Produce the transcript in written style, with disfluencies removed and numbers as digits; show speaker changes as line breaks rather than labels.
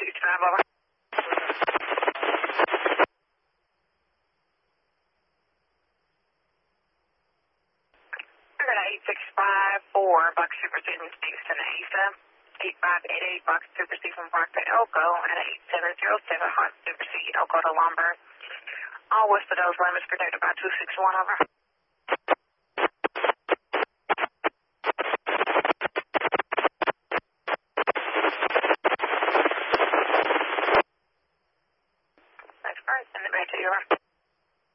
265 over. We're at 8654 Buck Super Stephen Stevenson ASA, 8588 Buck Super Stephen Park to Elko, and 8707 Hunt Super C Elko to Lumber. All west of those limits protected by 261 over.